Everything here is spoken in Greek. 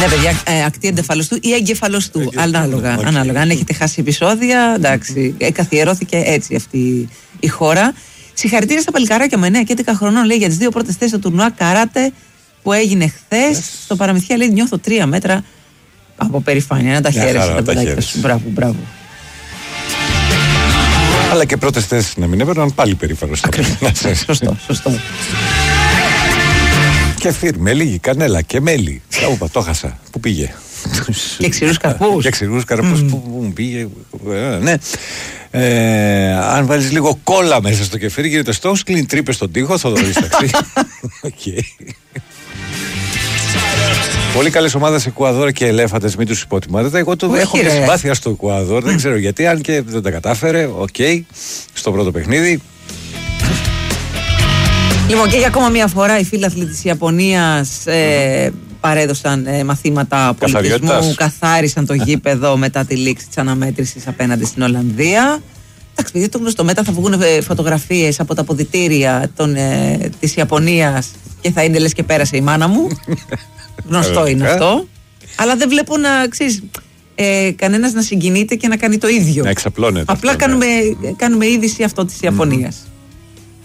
Ναι, παιδιά, ακτή εγκεφαλοστού ή εγκεφαλοστού. Ανάλογα. Αν έχετε χάσει επεισόδια, εντάξει. Καθιερώθηκε έτσι αυτή η χώρα. Συγχαρητήρια στα παλικάράκια με 9 και 11 χρονών, λέει, για τις 2 πρώτες θέσεις του τουρνουά καράτε που έγινε χθες. Στο Παραμυθιά, λέει, νιώθω 3 μέτρα από περηφάνεια. Να τα χαίρεσαι τα παιδάκια σου. Μπράβο. Αλλά και πρώτες θέσεις να μην έπαιρναν, πάλι περήφανος. Σωστό. Και φύρ, λίγη κανέλα και μέλι. Το χάσα. Πού πήγε? Και ξηρούς καρπούς. Και ξηρούς καρπούς που πήγε. Ναι. Αν βάλεις λίγο κόλλα μέσα στο κεφίρι, γίνεται στόχος, κλείνει τρύπες στον τοίχο, θα δωρείς ταξί. Πολύ καλές ομάδες Εκουαδόρ και Ελέφαντες, μην τους υποτιμάτε. Εγώ έχω μια συμπάθεια στο Εκουαδόρ, δεν ξέρω γιατί, αν και δεν τα κατάφερε. Στο πρώτο παιχνίδι. Λοιπόν, και για ακόμα μια φορά οι φίλαθλοι της Ιαπωνίας παρέδωσαν μαθήματα πολιτισμού, καθάρισαν το γήπεδο μετά τη λήξη της αναμέτρησης απέναντι στην Ολλανδία. Εντάξει, επειδή το γνωστό, μετά θα βγουν φωτογραφίες από τα αποδυτήρια της Ιαπωνίας και θα είναι λες και πέρασε η μάνα μου. Γνωστό είναι αυτό. Αλλά δεν βλέπω να ξέρεις, κανένας να συγκινείται και να κάνει το ίδιο. Να εξαπλώνεται. Απλά κάνουμε είδηση αυτό της Ιαπωνίας.